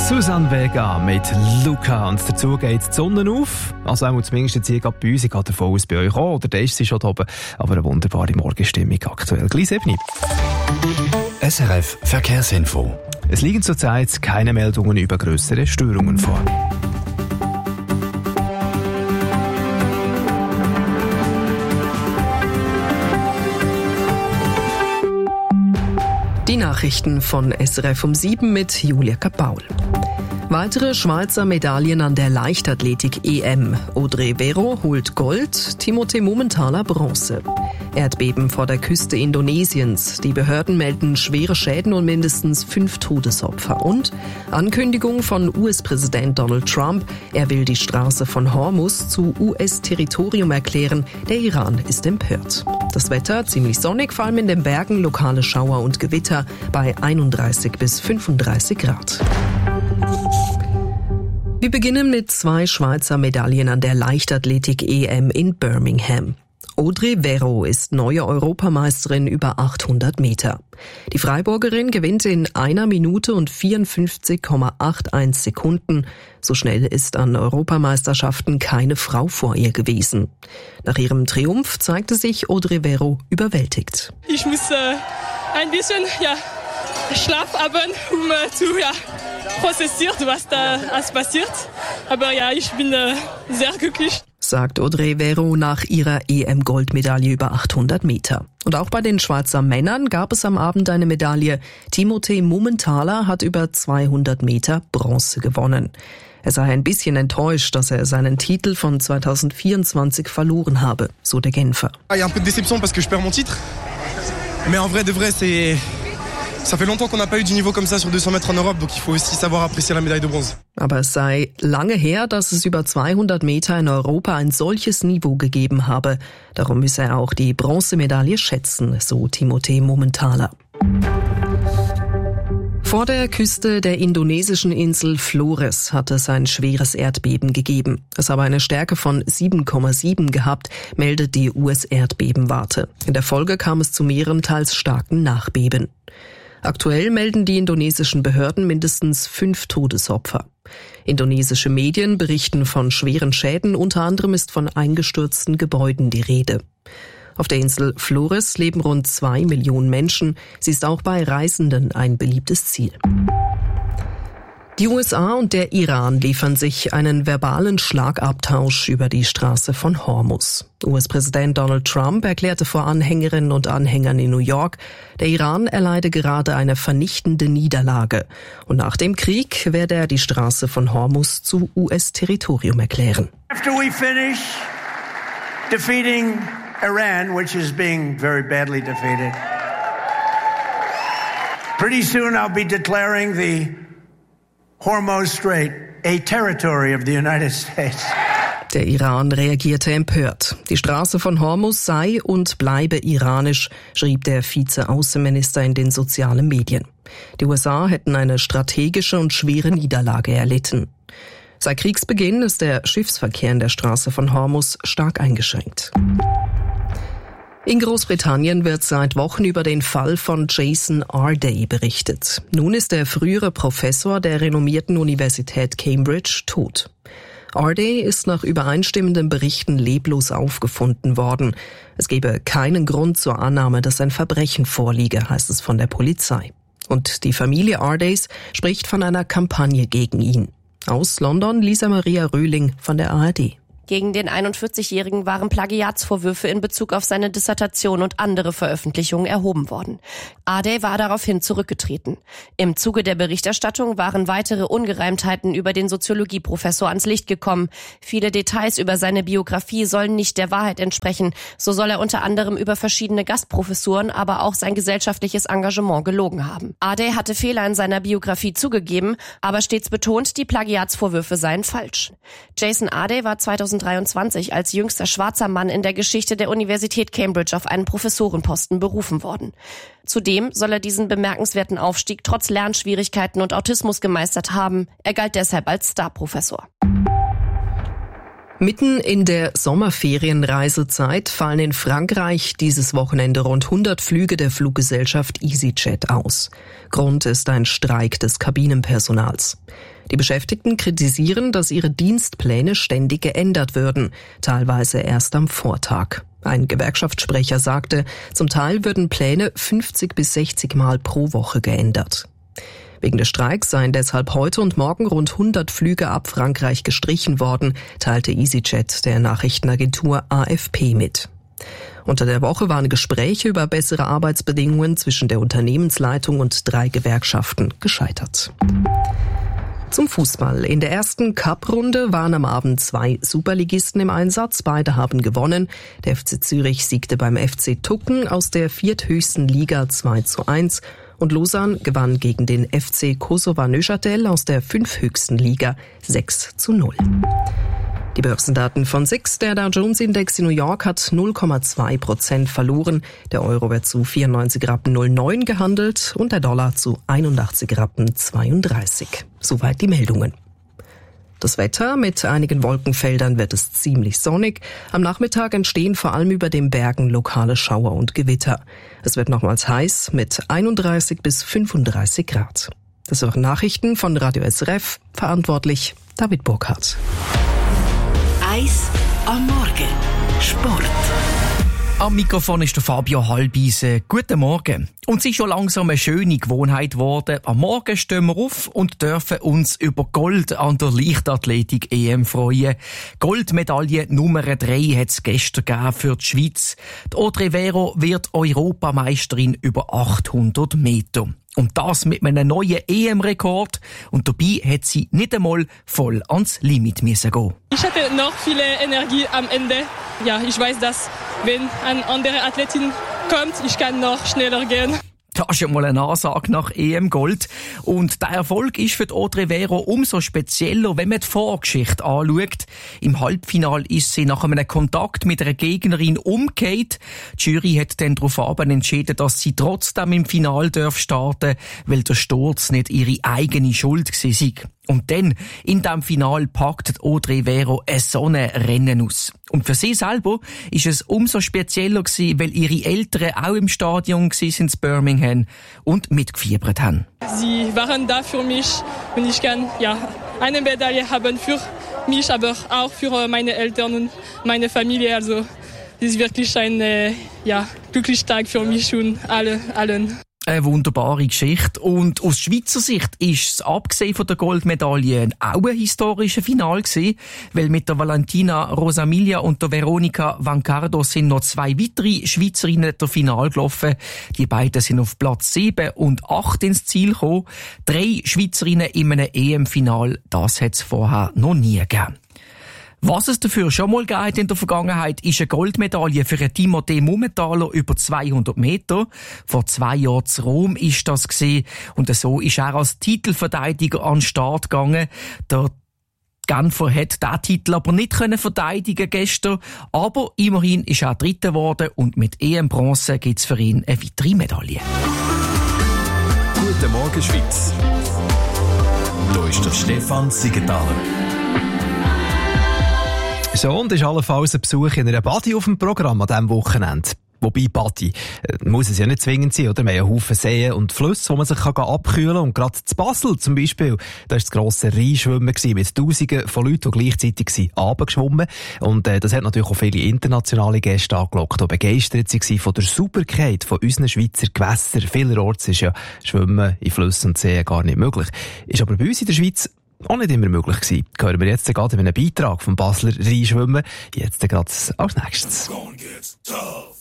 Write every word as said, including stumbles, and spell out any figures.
Susanne Vega mit Luca. Und dazu geht die Sonne auf. Also auch zumindest jetzt hier bei uns. Ich gehe davon aus, bei euch auch. Oder da ist sie schon oben. Aber eine wunderbare Morgenstimmung aktuell. Gleich sieben. S R F Verkehrsinfo. Es liegen zurzeit keine Meldungen über grössere Störungen vor. Die Nachrichten von S R F um sieben mit Julia Kapaul. Weitere Schweizer Medaillen an der Leichtathletik-E M. Audrey Vero holt Gold, Timothée Mumenthaler Bronze. Erdbeben vor der Küste Indonesiens. Die Behörden melden schwere Schäden und mindestens fünf Todesopfer. Und Ankündigung von U S-Präsident Donald Trump. Er will die Straße von Hormuz zu U S-Territorium erklären. Der Iran ist empört. Das Wetter ziemlich sonnig, vor allem in den Bergen, lokale Schauer und Gewitter bei einunddreißig bis fünfunddreißig Grad. Wir beginnen mit zwei Schweizer Medaillen an der Leichtathletik-E M in Birmingham. Audrey Vero ist neue Europameisterin über achthundert Meter. Die Freiburgerin gewinnt in einer Minute und vierundfünfzig Komma einundachtzig Sekunden. So schnell ist an Europameisterschaften keine Frau vor ihr gewesen. Nach ihrem Triumph zeigte sich Audrey Vero überwältigt. Ich muss äh, ein bisschen ja, Schlaf haben, um äh, zu ja, prozessieren, was da alles passiert. Aber ja, ich bin äh, sehr glücklich, sagt Audrey Vero nach ihrer E M-Goldmedaille über achthundert Meter. Und auch bei den Schweizer Männern gab es am Abend eine Medaille. Timothée Mumenthaler hat über zweihundert Meter Bronze gewonnen. Er sei ein bisschen enttäuscht, dass er seinen Titel von zweitausendvierundzwanzig verloren habe, so der Genfer. Il y a un peu de déception parce que je perds mon titre. Mais en vrai de vrai, c'est Ça fait longtemps qu'on n'a pas eu du niveau comme ça sur deux cents mètres en Europe, donc il faut aussi savoir apprécier la médaille de bronze. Aber es sei lange her, dass es über zweihundert Meter in Europa ein solches Niveau gegeben habe. Darum müsse er auch die Bronzemedaille schätzen, so Timothée Mumenthaler. Vor der Küste der indonesischen Insel Flores hat es ein schweres Erdbeben gegeben. Es habe eine Stärke von sieben Komma sieben gehabt, meldet die U S-Erdbebenwarte. In der Folge kam es zu mehreren teils starken Nachbeben. Aktuell melden die indonesischen Behörden mindestens fünf Todesopfer. Indonesische Medien berichten von schweren Schäden, unter anderem ist von eingestürzten Gebäuden die Rede. Auf der Insel Flores leben rund zwei Millionen Menschen. Sie ist auch bei Reisenden ein beliebtes Ziel. Die U S A und der Iran liefern sich einen verbalen Schlagabtausch über die Straße von Hormuz. U S-Präsident Donald Trump erklärte vor Anhängerinnen und Anhängern in New York, der Iran erleide gerade eine vernichtende Niederlage. Und nach dem Krieg werde er die Straße von Hormuz zu U S-Territorium erklären. After we finish defeating Iran, which is being very badly defeated, pretty soon I'll be declaring the Hormuz Strait a territory of the United States. Der Iran reagierte empört. Die Straße von Hormuz sei und bleibe iranisch, schrieb der Vize-Außenminister in den sozialen Medien. Die U S A hätten eine strategische und schwere Niederlage erlitten. Seit Kriegsbeginn ist der Schiffsverkehr in der Straße von Hormuz stark eingeschränkt. In Großbritannien wird seit Wochen über den Fall von Jason Arday berichtet. Nun ist der frühere Professor der renommierten Universität Cambridge tot. Arday ist nach übereinstimmenden Berichten leblos aufgefunden worden. Es gebe keinen Grund zur Annahme, dass ein Verbrechen vorliege, heißt es von der Polizei. Und die Familie Ardays spricht von einer Kampagne gegen ihn. Aus London Lisa Maria Röhling von der A R D. Gegen den einundvierzigjährigen waren Plagiatsvorwürfe in Bezug auf seine Dissertation und andere Veröffentlichungen erhoben worden. Arday war daraufhin zurückgetreten. Im Zuge der Berichterstattung waren weitere Ungereimtheiten über den Soziologieprofessor ans Licht gekommen. Viele Details über seine Biografie sollen nicht der Wahrheit entsprechen. So soll er unter anderem über verschiedene Gastprofessuren, aber auch sein gesellschaftliches Engagement gelogen haben. Arday hatte Fehler in seiner Biografie zugegeben, aber stets betont, die Plagiatsvorwürfe seien falsch. Jason Arday war zweitausenddreiundzwanzig als jüngster schwarzer Mann in der Geschichte der Universität Cambridge auf einen Professorenposten berufen worden. Zudem soll er diesen bemerkenswerten Aufstieg trotz Lernschwierigkeiten und Autismus gemeistert haben. Er galt deshalb als Starprofessor. Mitten in der Sommerferienreisezeit fallen in Frankreich dieses Wochenende rund hundert Flüge der Fluggesellschaft EasyJet aus. Grund ist ein Streik des Kabinenpersonals. Die Beschäftigten kritisieren, dass ihre Dienstpläne ständig geändert würden, teilweise erst am Vortag. Ein Gewerkschaftssprecher sagte, zum Teil würden Pläne fünfzig bis sechzig Mal pro Woche geändert. Wegen des Streiks seien deshalb heute und morgen rund hundert Flüge ab Frankreich gestrichen worden, teilte EasyJet der Nachrichtenagentur A F P mit. Unter der Woche waren Gespräche über bessere Arbeitsbedingungen zwischen der Unternehmensleitung und drei Gewerkschaften gescheitert. Zum Fußball. In der ersten Cup-Runde waren am Abend zwei Superligisten im Einsatz. Beide haben gewonnen. Der F C Zürich siegte beim F C Tucken aus der vierthöchsten Liga zwei zu eins. Und Lausanne gewann gegen den F C Kosova Neuchâtel aus der fünfthöchsten Liga sechs zu null. Die Börsendaten von S I X. Der Dow Jones Index in New York hat null Komma zwei Prozent verloren. Der Euro wird zu vierundneunzig Rappen null neun gehandelt und der Dollar zu einundachtzig Rappen zweiunddreißig. Soweit die Meldungen. Das Wetter: Mit einigen Wolkenfeldern wird es ziemlich sonnig. Am Nachmittag entstehen vor allem über den Bergen lokale Schauer und Gewitter. Es wird nochmals heiß mit einunddreißig bis fünfunddreißig Grad. Das waren Nachrichten von Radio S R F. Verantwortlich David Burkhardt. Eis am Morgen. Sport. Am Mikrofon ist der Fabio Halbise. Guten Morgen. Und es ist schon langsam eine schöne Gewohnheit geworden. Am Morgen stehen wir auf und dürfen uns über Gold an der Leichtathletik-E M freuen. Goldmedaille Nummer drei hat es gestern gegeben für die Schweiz. Die Audrey Vero wird Europameisterin über achthundert Meter. Und das mit einem neuen E M-Rekord. Und dabei hat sie nicht einmal voll ans Limit müssen gehen. Ich hatte noch viel Energie am Ende. Ja, ich weiß, dass wenn eine andere Athletin kommt, ich kann noch schneller gehen. Das ist ja mal eine Ansage nach E M-Gold. Und der Erfolg ist für die Audrey Vero umso spezieller, wenn man die Vorgeschichte anschaut. Im Halbfinale ist sie nach einem Kontakt mit einer Gegnerin umgekehrt. Die Jury hat dann daraufhin entschieden, dass sie trotzdem im Finale starten darf, weil der Sturz nicht ihre eigene Schuld war. Und dann, in diesem Finale, packt Audrey Vero ein Sonnenrennen aus. Und für sie selber ist es umso spezieller gewesen, weil ihre Eltern auch im Stadion waren in Birmingham und mitgefiebert haben. Sie waren da für mich und ich kann ja eine Medaille haben für mich, aber auch für meine Eltern und meine Familie. Also es ist wirklich ein äh, ja, glücklicher Tag für mich und alle, allen. Eine wunderbare Geschichte. Und aus Schweizer Sicht ist es, abgesehen von der Goldmedaille, auch ein historisches Finale gewesen, weil mit der Valentina Rosamilia und der Veronika Vancardo sind noch zwei weitere Schweizerinnen der Finale gelaufen. Die beiden sind auf Platz sieben und acht ins Ziel gekommen. Drei Schweizerinnen in einem E M-Finale, das hat es vorher noch nie gegeben. Was es dafür schon mal gegeben hat in der Vergangenheit, ist eine Goldmedaille für einen Timothée Mumenthaler über zweihundert Meter. Vor zwei Jahren zu Rom ist das gewesen. Und so ist er als Titelverteidiger an den Start gegangen. Der Genfer hat diesen Titel aber nicht können verteidigen gestern. Aber immerhin ist er Dritter geworden und mit E M-Bronze gibt es für ihn eine weitere Medaille. Guten Morgen, Schweiz. Hier ist der Stefan Siegenthaler. So, und ist allenfalls ein Besuch in einer Badi auf dem Programm an diesem Wochenende. Wobei Badi äh, muss es ja nicht zwingend sein, oder? Wir haben einen Haufen Seen und Flüsse, wo man sich kann abkühlen kann. Und gerade zu Basel zum Beispiel, da war das grosse Rheinschwimmen mit Tausenden von Leuten, die gleichzeitig runtergeschwommen sind. Und äh, das hat natürlich auch viele internationale Gäste angelockt, die begeistert waren von der Sauberkeit von unseren Schweizer Gewässern. Vielerorts ist ja Schwimmen in Flüssen und Seen gar nicht möglich. Ist aber bei uns in der Schweiz auch nicht immer möglich gewesen. Hören wir jetzt gerade in einem Beitrag vom Basler Rheinschwimmen. Jetzt gerade als nächstes.